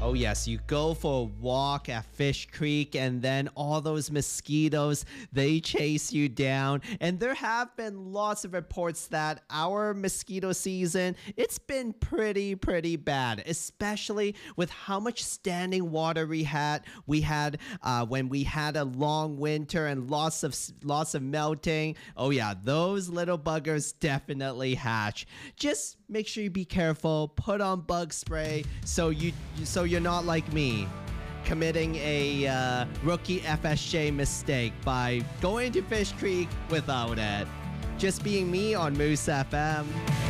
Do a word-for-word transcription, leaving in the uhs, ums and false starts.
Oh, yes, you go for a walk at Fish Creek, and then all those mosquitoes, they chase you down. And there have been lots of reports that our mosquito season, it's been pretty, pretty bad, especially with how much standing water we had. We had uh, when we had a long winter and lots of lots of melting. Oh yeah, those little buggers definitely hatch. Just make sure you be careful. Put on bug spray so you so you're not like me, committing a uh, rookie F S J mistake by going to Fish Creek without it. Just being me on Moose F M.